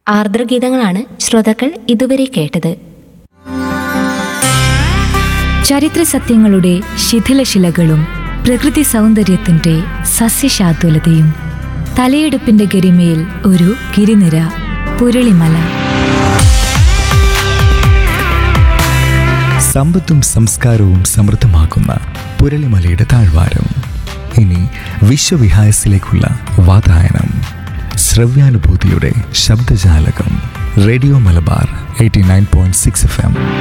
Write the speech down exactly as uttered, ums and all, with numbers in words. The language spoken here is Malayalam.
ആർദ്രഗീതങ്ങളാണ് ശ്രോതാക്കൾ ഇതുവരെ കേട്ടത്. ചരിത്ര സത്യങ്ങളുടെ ശിഥിലശിലകളും പ്രകൃതി സൗന്ദര്യത്തിന്റെ സസ്യശാതുലതയും തലയെടുപ്പിന്റെ ഗരിമയിൽ ഒരു ഗിരിനിര, പുരളിമല. സമ്പത്തും സംസ്കാരവും സമൃദ്ധമാക്കുന്ന പുരളിമലയുടെ താഴ്വാരം. ഇനി വിശ്വവിഹായസിലേക്കുള്ള വാതായനം. ശ്രവ്യാനുഭൂതിയുടെ ശബ്ദജാലകം. Radio Malabar eighty nine point six F M.